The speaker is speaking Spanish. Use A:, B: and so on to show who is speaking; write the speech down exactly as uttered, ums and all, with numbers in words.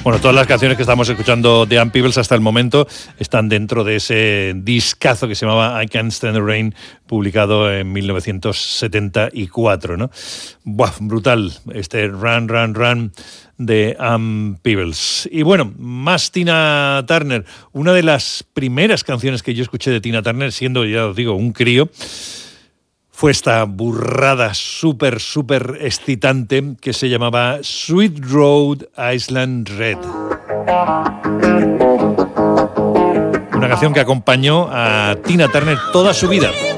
A: Bueno, todas las canciones que estamos escuchando de Ann Peebles hasta el momento están dentro de ese discazo que se llamaba I Can't Stand the Rain, publicado en mil novecientos setenta y cuatro, ¿no? Buah, brutal, este Run, Run, Run de Ann Peebles. Y bueno, más Tina Turner. Una de las primeras canciones que yo escuché de Tina Turner, siendo, ya os digo, un crío, fue esta burrada súper, súper excitante que se llamaba Sweet Rhode Island Red. Una canción que acompañó a Tina Turner toda su vida.